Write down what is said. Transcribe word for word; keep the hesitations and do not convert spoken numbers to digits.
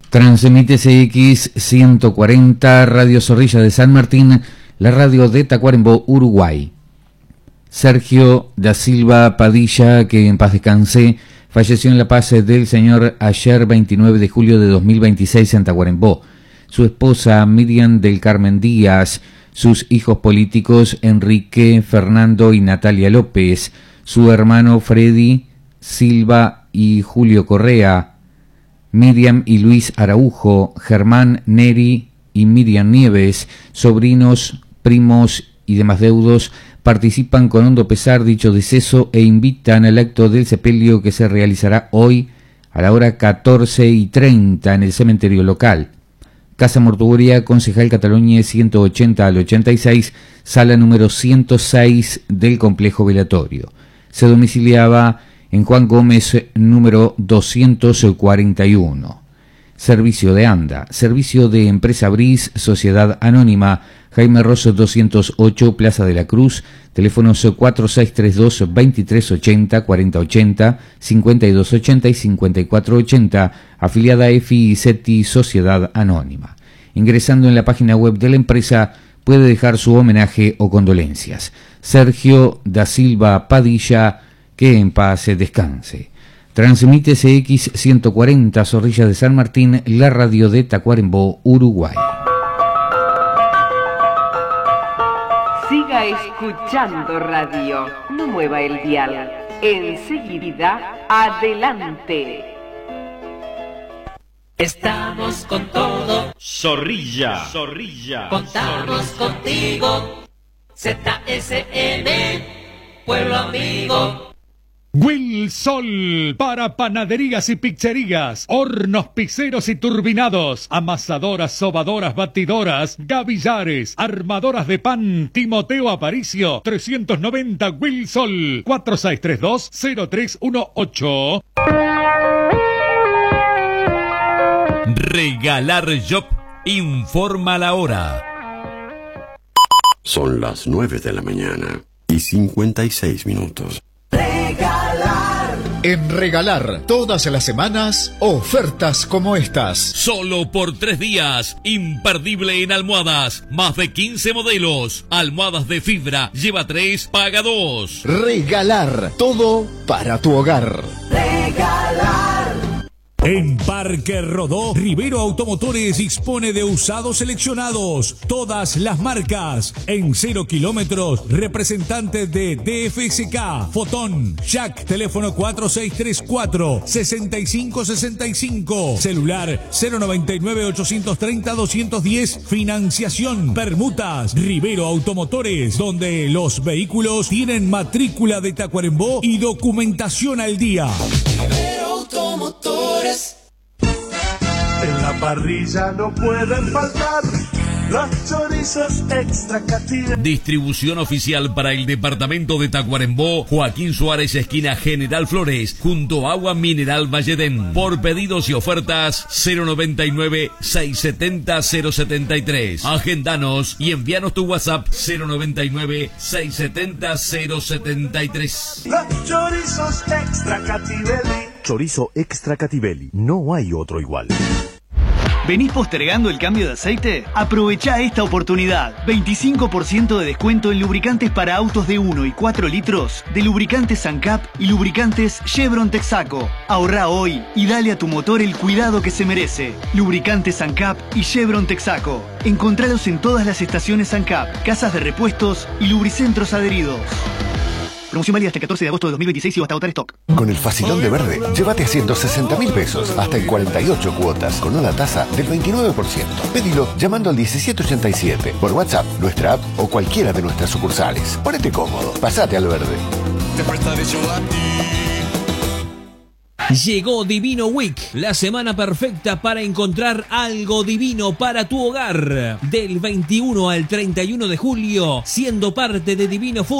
Transmite C X ciento cuarenta, Radio Zorrilla de San Martín, la radio de Tacuarembó, Uruguay. Sergio da Silva Padilla, que en paz descanse, falleció en La Paz del Señor ayer veintinueve de julio de dos mil veintiséis en Tacuarembó. Su esposa Miriam del Carmen Díaz, sus hijos políticos Enrique, Fernando y Natalia López, su hermano Freddy Silva y Julio Correa, Miriam y Luis Araujo, Germán Neri y Miriam Nieves, sobrinos, primos y demás deudos, participan con hondo pesar dicho deceso e invitan al acto del sepelio que se realizará hoy a la hora catorce y treinta en el cementerio local. Casa Mortuoria, Concejal Cataluñez ciento ochenta al ochenta y seis, sala número ciento seis del complejo velatorio. Se domiciliaba en Juan Gómez, número doscientos cuarenta y uno. Servicio de ANDA, Servicio de Empresa Bris, Sociedad Anónima, Jaime Rosso doscientos ocho, Plaza de la Cruz, teléfonos cuatro seis tres dos, veintitrés ochenta, cuarenta ochenta, cincuenta y dos ochenta y cincuenta y cuatro ochenta, afiliada a EFI y CETI Sociedad Anónima. Ingresando en la página web de la empresa puede dejar su homenaje o condolencias. Sergio da Silva Padilla, que en paz descanse. Transmite C X ciento cuarenta, Zorrilla de San Martín, la radio de Tacuarembó, Uruguay. Siga escuchando radio, no mueva el dial. Enseguida, adelante. Estamos con todo. Zorrilla, Zorrilla. Contamos Zorrilla. contigo. Z S M, pueblo amigo. Wilsol, para panaderías y pizzerías, hornos pizzeros y turbinados, amasadoras, sobadoras, batidoras, gavillares, armadoras de pan. Timoteo Aparicio, trescientos noventa Wilsol, cuatro seis tres dos, cero tres uno ocho. Regalar Shop informa la hora. Son las nueve de la mañana y cincuenta y seis minutos. En Regalar, todas las semanas, ofertas como estas. Solo por tres días, imperdible en almohadas, más de quince modelos. Almohadas de fibra, lleva tres, paga dos. Regalar, todo para tu hogar. Regalar. En Parque Rodó, Rivero Automotores dispone de usados seleccionados, todas las marcas, en cero kilómetros, representantes de D F S K, Fotón, Jack, teléfono cuatro seis tres cuatro, seis cinco seis cinco, celular cero noventa y nueve, ochocientos treinta, doscientos diez, financiación, permutas. Rivero Automotores, donde los vehículos tienen matrícula de Tacuarembó y documentación al día. Rivero Automotores. En la parrilla no pueden faltar los chorizos extra Cativelli. Distribución oficial para el departamento de Tacuarembó, Joaquín Suárez, esquina General Flores, junto a Agua Mineral Valledén. Por pedidos y ofertas, cero noventa y nueve, seiscientos setenta, cero setenta y tres. Agendanos y envíanos tu WhatsApp cero noventa y nueve, seiscientos setenta, cero setenta y tres. Los chorizos extra Cativelli. Chorizo extra Cativelli, no hay otro igual. ¿Venís postergando el cambio de aceite? Aprovecha esta oportunidad. veinticinco por ciento de descuento en lubricantes para autos de uno y cuatro litros de lubricantes Sancap y lubricantes Chevron Texaco. Ahorra hoy y dale a tu motor el cuidado que se merece. Lubricantes Sancap y Chevron Texaco. Encontralos en todas las estaciones Sancap, casas de repuestos y lubricentros adheridos. Promoción válida hasta el catorce de agosto de dos mil veintiséis y hasta agotar stock. Con el facilón de Verde, llévate a ciento sesenta mil pesos, hasta en cuarenta y ocho cuotas, con una tasa del veintinueve por ciento. Pedilo llamando al diecisiete ochenta y siete, por WhatsApp, nuestra app o cualquiera de nuestras sucursales. Ponete cómodo, pasate al Verde. Te prestaré yo a ti. Llegó Divino Week, la semana perfecta para encontrar algo divino para tu hogar. Del veintiuno al treinta y uno de julio, siendo parte de Divino Food.